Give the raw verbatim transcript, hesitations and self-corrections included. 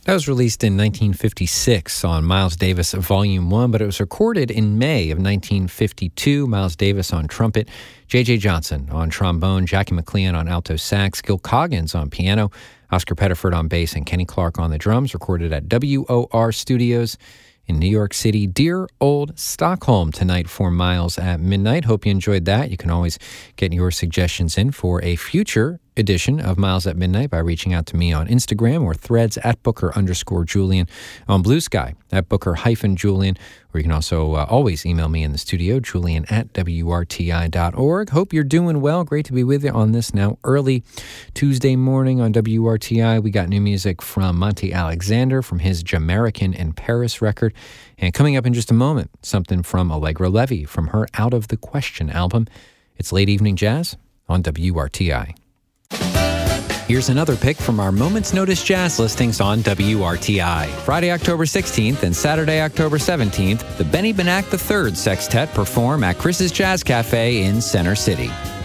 That was released in nineteen fifty-six on Miles Davis Volume one, but it was recorded in May of nineteen fifty-two. Miles Davis on trumpet, J J Johnson on trombone, Jackie McLean on alto sax, Gil Coggins on piano, Oscar Pettiford on bass, and Kenny Clark on the drums, recorded at W O R Studios in New York City. Dear Old Stockholm tonight for Miles at Midnight. Hope you enjoyed that. You can always get your suggestions in for a future edition of Miles at Midnight by reaching out to me on Instagram or Threads at Booker underscore Julian, on Blue Sky at Booker hyphen Julian, or you can also uh, always email me in the studio, Julian at W R T I dot org. Hope you're doing well. Great to be with you on this now early Tuesday morning on W R T I. We got new music from Monty Alexander from his Jamaican in Paris record. And coming up in just a moment, something from Allegra Levy from her Out of the Question album. It's Late Evening Jazz on W R T I. Here's another pick from our Moments Notice Jazz listings on W R T I. Friday, October sixteenth and Saturday, October seventeenth, the Benny Benack the third Sextet perform at Chris's Jazz Cafe in Center City.